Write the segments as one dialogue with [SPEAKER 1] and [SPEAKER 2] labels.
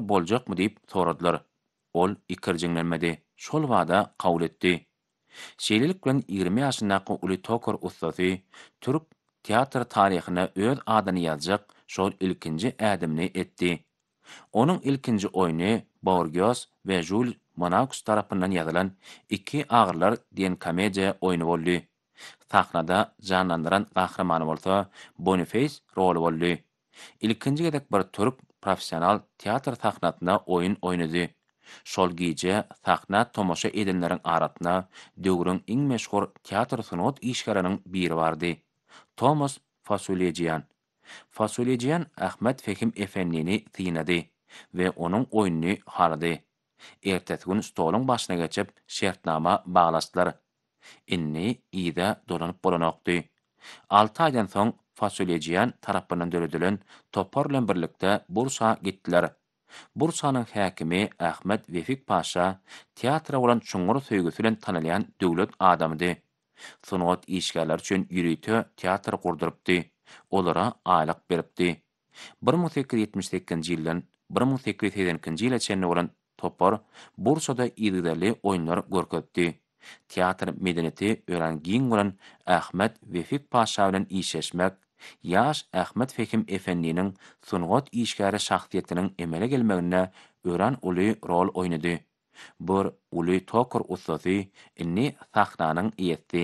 [SPEAKER 1] boljakmy diýip soradylar. Ol ikirjiňlenmedi. Şol wada kabul etdi. Şeýlelik bilen 20 ýaşyndaky Uly Tokar ustasy türk teatr taryhyna öz adyny ýazjak şol ilkinji ädimini etdi. Onun ilkinji oýny Borgios we Jules Monaux tarapyndan ýazylan Iki agyrlar diýen komediýa oýny boldy. Sahnada janlandyran gahremany bolsa Boniface roli boldy. İlkinji gedek bir türk professional teatr sahnasyna oýun oýnady. Şol gije sahna tomoşa edenleriň arasyna döwrüň iň meşhur teatr sanat işgäriniň biri bardy. Thomas Fasolyejian. Fasolyejian Ahmet Fehim Efendini tynady we onuň oýunyny harady. Ertesi gün stoluň başyna geçip şertnama baglaşdylar. Inni ýa-da dolanyp bolanokdy. 6 aýdan soň Fasolyejian tarapyndan döredilen topar bilen birlikde Bursa gitdiler. Bursanyň häkimi Ahmet Vefik Paşa teatra bolan çuňgur söýgüsi bilen tanylýan döwlet adamydy. Sanat işgärleri üçin ýürüýte teatr gurdurypdy. Olara aýlyk beripdi. 1878-nji ýyldan 1880-nji ýyla çenli bolan topar Bursada ýygydaly oýunlar görkezdi. Teatr medeniýeti ören giň bolan Ahmet Vefik Paşa bilen işleşmek, ýaş Ahmet Fehim Efendiniň sanat işgäri şahsiýetiniň emele gelmegine ören uly rol oýnady. Bir Uly Tokar ustasy inni sahnanyň iýetdi.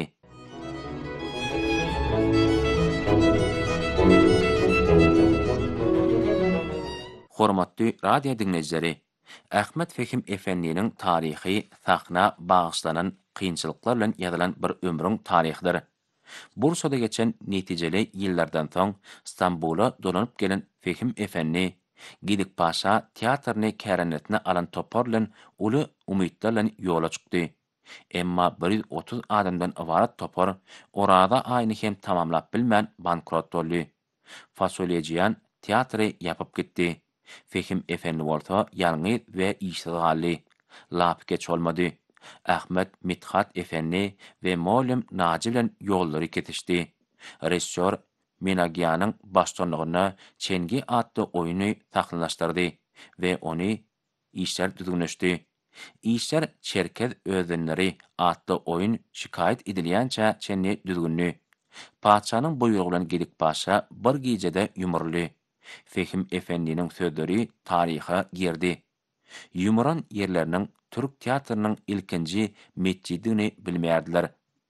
[SPEAKER 1] Hormatly radio dinleýijileri, Ahmet Fehim Efendiniň taryhy sahna bagyşlanan kynçylyklar bilen ýazylan bir ömrüň taryhydyr. Bursada geçen netijeli ýyllardan soň Stambola dolanyp gelen Fehim Efendi, Gidik Paşa teatrny kärenetine alan topar bilen uly umytlar bilen ýola çykdy. Emma 130 adamdan ibarat topar orada aýny hem tamamlap bilmän bankrot boldy. Fasolyejian teatry ýapyp gitdi. Fehim Efendi bolsa ýalňyz we işsiz galdy. Lap geç bolmady. Ahmet Mithat Efendi we Molim Naci bilen ýollary ketişdi. Rejissor Menagiyanyň başçylygyna Çengi atly oýuny tahlillaşdyrdy we ony işler düzgünleşdi. İşler Çerkez özenleri atly oýun şikayet edilýänçä çenli düzgünli. Paçanyň buýrugy bilen Gedik Paşa bir gijede ýumurly. Fehim Efendiniň sözleri taryha girdi. Ýumuran ýerleriniň türk teatrnyň ilkinji meçidini bilmeýärdiler.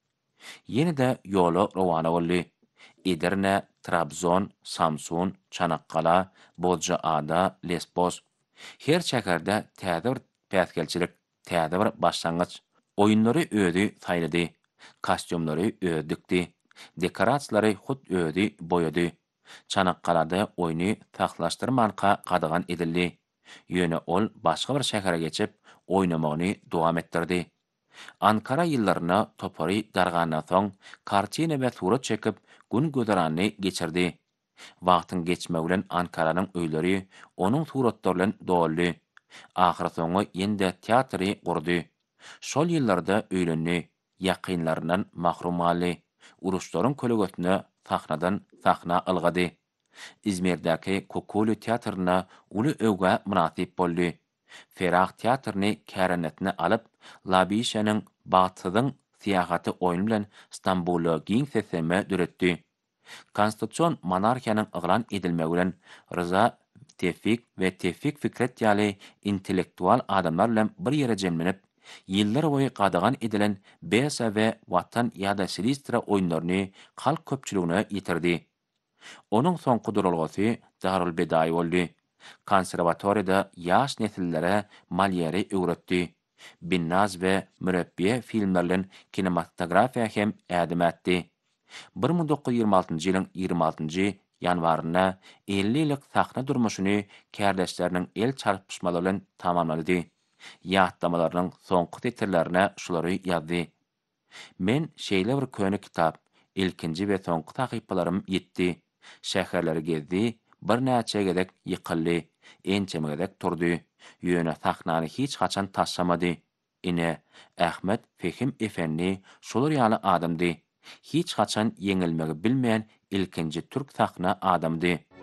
[SPEAKER 1] Ýene-de ýola rowana boldy. Edirne, Trabzon, Samsun, Çanakkala, Bozcaada, Lesbos. Her çäkerde täze bir päsgelçilik, täze bir başlangyç. Oýunlary özi saýlady, kostyumlary özi dikdi, dekorasiýalary hut özi boýady. Çanakkalada oýuny taxlaşdyrmanka gadygan edildi. Ýöne ol başga bir şäherge geçip oýnamagyny dowam etdirdi. Ankara ýyllaryna topary dargandan soň kartina we surat çekip gün göderany geçirdi. Wagtyň geçmegi bilen Ankaranyň öýleri onuň suratları bilen doldy. Ahir soňy ýende teatry gurdy. Şol ýyllarda öýlenni, ýakynlaryndan mahrum boldy. Uruşlaryň kölegetine sahnadan sahna algady. İzmirdäki Kokoli teatrına uly öwge münasip boldy. Ferah teatrny kärenetine alyp, Labişanyň Batydyň siýahaty oýun bilen Stambola giň seslenme düretdi. Konstitusiýon monarhiýanyň yglan edilmegi bilen Rıza Tevfik we Tevfik Fikret ýaly intellektual adamlar bilen bir ýere jemlenip, ýyllar boýy gadygan edilen Besa we Watan ýa-da Silistra oýunlaryny halk köpçüligine ýetirdi. Onuň soňky durulgasy Darul Bedaý boldy. Konserwatoriýada ýaş nesillere Molière'i öwretdi. Binnaz we Mürebbiye filmlerlen kinematografiýa hem ädim etdi. 1926-njy ýylyň 26-njy ýanwaryna 50 ýyllyk sahna durmuşyny kärdeşleriniň el çarpışmalary bilen tamamlady. Ýatlamalarynyň soňky titrlerine şulary ýazdy. Men şeýle bir köne kitap, ilkinji we soňky takyplarym ýetdi. Şäherleri gezdi, bir näçe gedek ýykyldy, ençeme gedek turdy. Ýöne sahnany hiç haçan taşlamady. Ine Ahmet Fehim Efendi şolar ýaly adamdy. Hiç haçan ýeňilmegi bilmeýän ilkinji türk sahna adamdy.